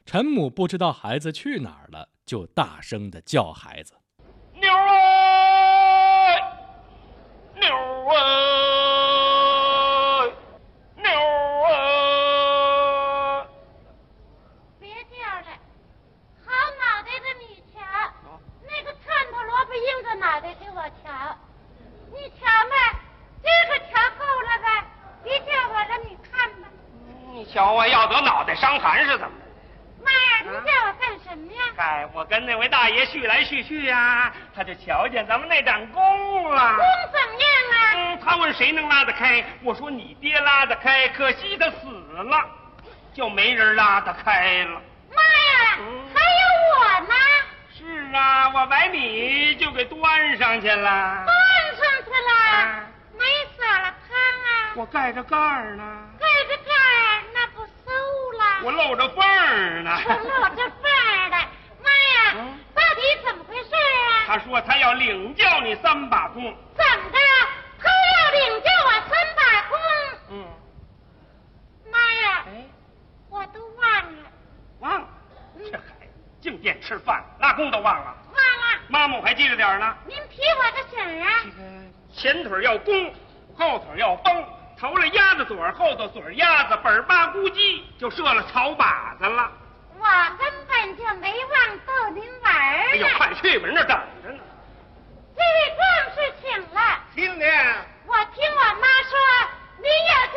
陈母不知道孩子去哪儿了，就大声地叫孩子：“ 妞儿，妞儿，妞儿！” 别叫了，好脑袋的你瞧，那个串头萝卜硬着脑袋给我瞧，你瞧吧，这个瞧够了吧？别叫我了，你看吧。 你瞧我要得脑袋伤寒是怎么？ 妈呀，你叫我干什么呀？ 嗨，我跟那位大爷叙来叙去呀，他就瞧见咱们那盏弓了。 弓怎么样啊？ 他问谁能拉得开，我说你爹拉得开，可惜他死了，就没人拉得开了。 妈呀，还有我呢！ 是啊，我把你就给端上去了。 端上去了，没撒了汤啊？ 我盖着盖儿呢。 盖着盖儿，那不馊了？ 我露着缝儿呢。 我露着缝儿的。妈呀，到底怎么回事啊？ 他说他要领教你3把弓。 怎么的？他要领教我3把弓？妈呀，我都忘了。 忘了？这孩子净惦吃饭，拉弓都忘了。 忘了。 妈妈我还记着点呢。 您提我个醒啊！ 前腿要弓，后腿要绷，头了鸭子嘴，后头嘴鸭子，本巴咕叽就射了草靶子了。 我根本就没忘逗您玩儿呢。 哎呦，快去吧，人那等着呢。 这位壮士请了。 听见？ 我听我妈说，您要